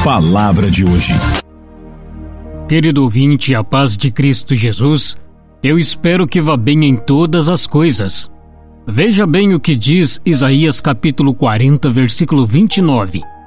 Palavra de hoje. Querido ouvinte, a paz de Cristo Jesus, eu espero que vá bem em todas as coisas. Veja bem o que diz Isaías capítulo 40, versículo 29.